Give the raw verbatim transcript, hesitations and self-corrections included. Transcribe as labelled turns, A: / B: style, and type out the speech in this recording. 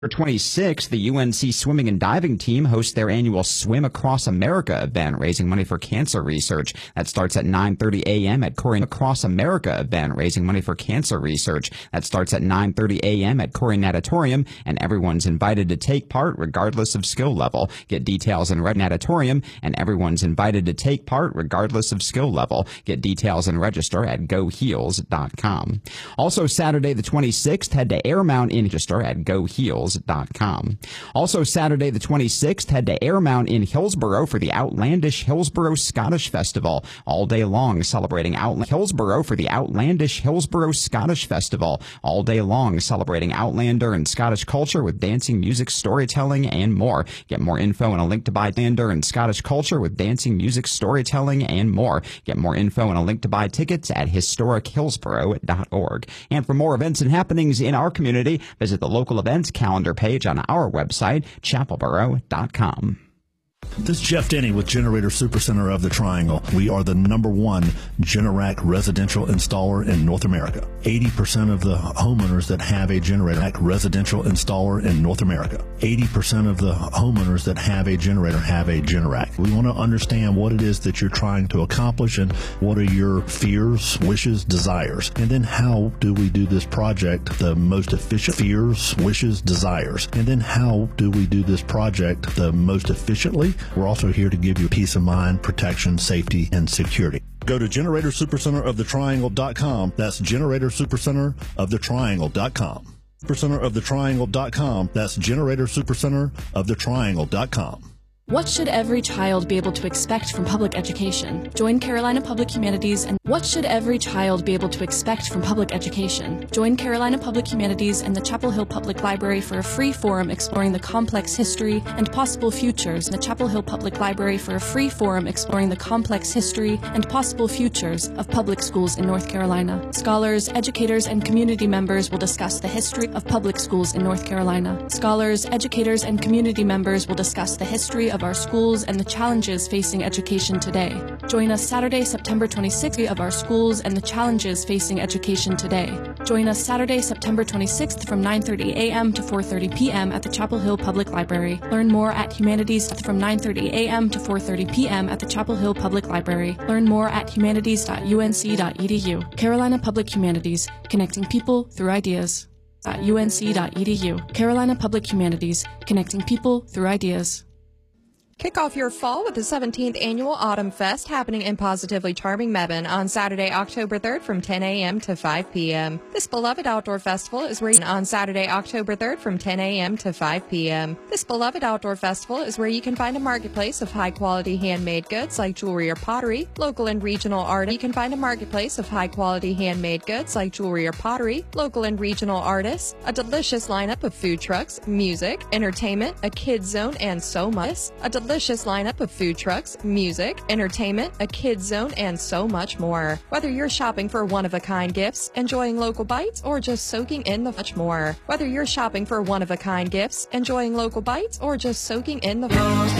A: twenty-sixth, the U N C swimming and diving team hosts their annual Swim Across America event, raising money for cancer research. That starts at nine thirty a.m. at Corey Across America event, raising money for cancer research. That starts at nine thirty a.m. at Corey Natatorium, and everyone's invited to take part regardless of skill level. Get details in Red Natatorium, and everyone's invited to take part regardless of skill level. Get details and register at go heals dot com. Also, Saturday the twenty-sixth, head to Airmount in register at go heals dot com. Also, Saturday the twenty-sixth, head to Airmount in Hillsborough for the Outlandish Hillsborough Scottish Festival. All day long celebrating Outland Hillsborough for the Outlandish Hillsborough Scottish Festival. All day long celebrating Outlander and Scottish culture with dancing, music, storytelling, and more. Get more info and a link to buy Outlander and Scottish culture with dancing, music, storytelling, and more. Get more info and a link to buy tickets at historic hillsborough dot org. And for more events and happenings in our community, visit the local events calendar page on our website, chapel borough dot com.
B: This is Jeff Denny with Generator Supercenter of the Triangle. We are the number one Generac residential installer in North America. eighty percent of the homeowners that have a Generac residential installer in North America. eighty percent of the homeowners that have a generator have a Generac. We want to understand what it is that you're trying to accomplish and what are your fears, wishes, desires. And then how do we do this project the most efficient? Fears, wishes, desires. And then how do we do this project the most efficiently? We're also here to give you peace of mind, protection, safety, and security. Go to generator supercenter of the triangle dot com. That's generator supercenter of the triangle dot com. Supercenter of the triangle dot com. That's generator supercenter of the triangle dot com.
C: What should every child be able to expect from public education? Join Carolina Public Humanities and What should every child be able to expect from public education? Join Carolina Public Humanities and the Chapel Hill Public Library for a free forum exploring the complex history and possible futures. The Chapel Hill Public Library for a free forum exploring the complex history and possible futures of public schools in North Carolina. Scholars, educators, and community members will discuss the history of public schools in North Carolina. Scholars, educators, and community members will discuss the history of our schools and the challenges facing education today. Join us Saturday, September twenty-sixth of our schools and the challenges facing education today. Join us Saturday, September twenty-sixth from nine thirty a.m. to four thirty p.m. at the Chapel Hill Public Library. Learn more at Humanities from nine thirty a.m. to four thirty p.m. at the Chapel Hill Public Library. Learn more at humanities dot u n c dot e d u. Carolina Public Humanities, connecting people through ideas. u n c dot e d u. Carolina Public Humanities, connecting people through ideas.
D: Kick off your fall with the seventeenth Annual Autumn Fest happening in Positively Charming Mebane on Saturday, October third from ten a.m. to five p.m. This beloved outdoor festival is where you on Saturday, October third from ten a.m. to five p.m. This beloved outdoor festival is where you can find a marketplace of high-quality handmade goods like jewelry or pottery, local and regional artists. You can find a marketplace of high-quality handmade goods like jewelry or pottery, local and regional artists, a delicious lineup of food trucks, music, entertainment, a kids zone, and so much. A delicious lineup of food trucks, music, entertainment, a kids zone, and so much more. Whether you're shopping for one-of-a-kind gifts, enjoying local bites, or just soaking in the much more. Whether you're shopping for one-of-a-kind gifts, enjoying local bites, or just soaking in the